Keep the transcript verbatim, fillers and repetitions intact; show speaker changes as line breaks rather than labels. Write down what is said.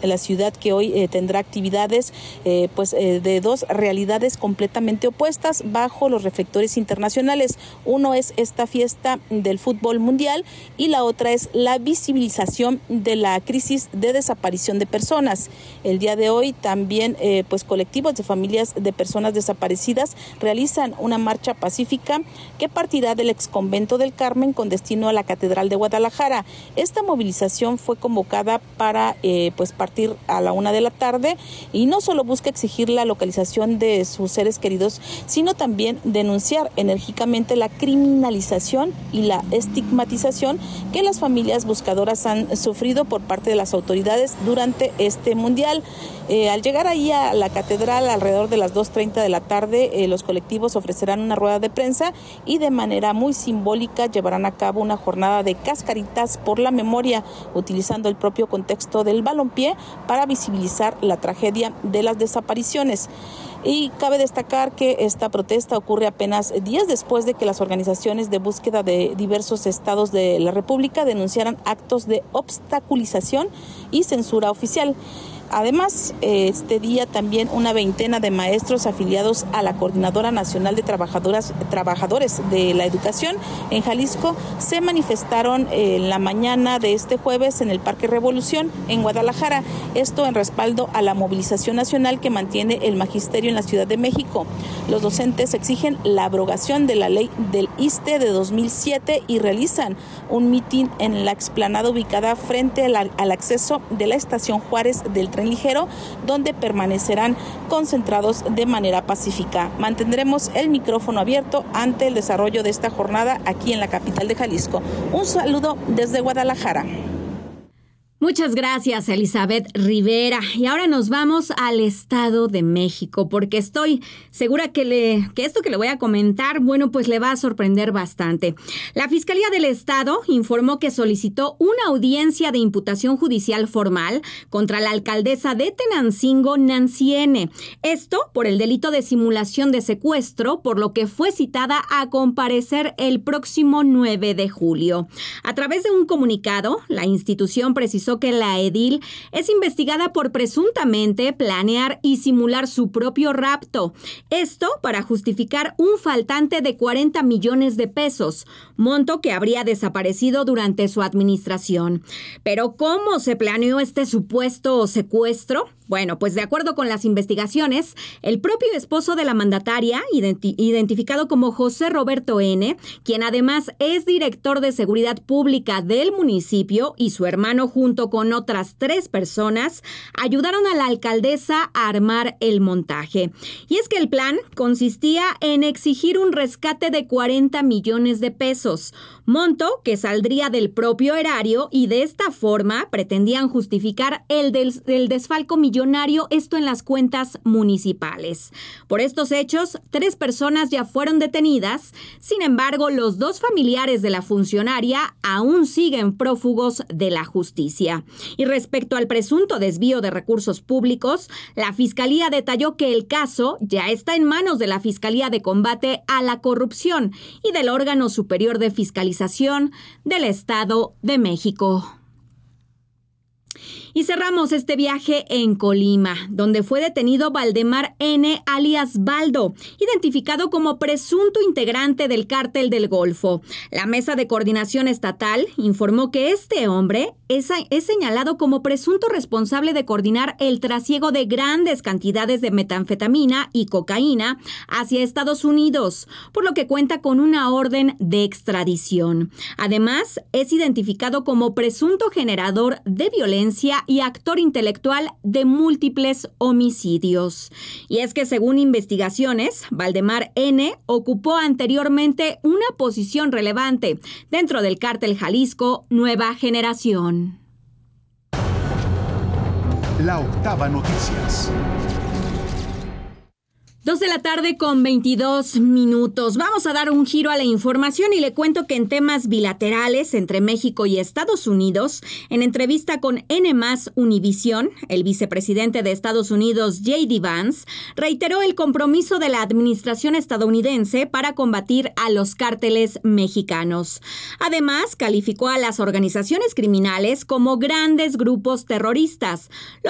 la ciudad que hoy eh, tendrá actividades eh, pues eh, de dos realidades completamente opuestas bajo los reflectores internacionales. Uno es esta fiesta del fútbol mundial y la otra es la visibilización de la crisis de desaparición de personas. El día de hoy también eh, pues colectivos de familias de personas desaparecidas realizan una marcha pacífica que partirá del exconvento del Carmen con destino a la Catedral de Guadalajara. Esta movilización fue convocada para eh, pues partir a la una de la tarde y no solo busca exigir la localización de sus seres queridos, sino también denunciar enérgicamente la criminalización y la estigmatización que las familias buscadoras han sufrido por parte de las autoridades durante este mundial. Eh, al llegar ahí a la catedral alrededor de las dos treinta de la tarde, eh, los colectivos ofrecerán una rueda de prensa y de manera muy simbólica llevarán a cabo una jornada de cascaritas por la memoria, utilizando el propio contexto del balompié para visibilizar la tragedia de las desapariciones. Y cabe destacar que esta protesta ocurre apenas días después de que las organizaciones de búsqueda de diversos estados de la República denunciaran actos de obstaculización y censura oficial. Además, este día también una veintena de maestros afiliados a la Coordinadora Nacional de Trabajadoras, Trabajadores de la Educación en Jalisco se manifestaron en la mañana de este jueves en el Parque Revolución en Guadalajara. Esto en respaldo a la movilización nacional que mantiene el magisterio en la Ciudad de México. Los docentes exigen la abrogación de la ley del I S S S T E de dos mil siete y realizan un mitin en la explanada ubicada frente al, al acceso de la estación Juárez del tren ligero, donde permanecerán concentrados de manera pacífica. Mantendremos el micrófono abierto ante el desarrollo de esta jornada aquí en la capital de Jalisco. Un saludo desde Guadalajara.
Muchas gracias, Elizabeth Rivera. Y ahora nos vamos al Estado de México, porque estoy segura que, le, que esto que le voy a comentar, bueno, pues le va a sorprender bastante. La Fiscalía del Estado informó que solicitó una audiencia de imputación judicial formal contra la alcaldesa de Tenancingo, Nancy N. Esto por el delito de simulación de secuestro, por lo que fue citada a comparecer el próximo nueve de julio. A través de un comunicado, la institución precisó que la edil es investigada por presuntamente planear y simular su propio rapto. Esto para justificar un faltante de cuarenta millones de pesos, monto que habría desaparecido durante su administración. Pero ¿cómo se planeó este supuesto secuestro? Bueno, pues de acuerdo con las investigaciones, el propio esposo de la mandataria, identi- identificado como José Roberto N., quien además es director de seguridad pública del municipio, y su hermano junto con otras tres personas, ayudaron a la alcaldesa a armar el montaje. Y es que el plan consistía en exigir un rescate de cuarenta millones de pesos, monto que saldría del propio erario, y de esta forma pretendían justificar el, del, el desfalco millonario, esto en las cuentas municipales. Por estos hechos, tres personas ya fueron detenidas. Sin embargo, los dos familiares de la funcionaria aún siguen prófugos de la justicia. Y respecto al presunto desvío de recursos públicos, la Fiscalía detalló que el caso ya está en manos de la Fiscalía de Combate a la Corrupción y del órgano superior de fiscalización del Estado de México. Y cerramos este viaje en Colima, donde fue detenido Valdemar N., alias Baldo, identificado como presunto integrante del Cártel del Golfo. La Mesa de Coordinación Estatal informó que este hombre es, es señalado como presunto responsable de coordinar el trasiego de grandes cantidades de metanfetamina y cocaína hacia Estados Unidos, por lo que cuenta con una orden de extradición. Además, es identificado como presunto generador de violencia y actor intelectual de múltiples homicidios. Y es que según investigaciones, Valdemar N. ocupó anteriormente una posición relevante dentro del Cártel Jalisco Nueva Generación.
La Octava Noticias.
Dos de la tarde con veintidós minutos. Vamos a dar un giro a la información y le cuento que en temas bilaterales entre México y Estados Unidos, en entrevista con N más Univisión, el vicepresidente de Estados Unidos, J D Vance, reiteró el compromiso de la administración estadounidense para combatir a los cárteles mexicanos. Además, calificó a las organizaciones criminales como grandes grupos terroristas,